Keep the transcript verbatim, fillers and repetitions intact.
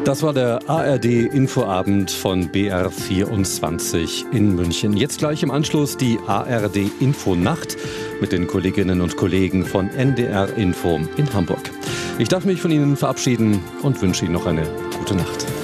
Das war der A R D-Infoabend von B R vierundzwanzig in München. Jetzt gleich im Anschluss die A R D-Infonacht mit den Kolleginnen und Kollegen von N D R Info in Hamburg. Ich darf mich von Ihnen verabschieden und wünsche Ihnen noch eine gute Nacht.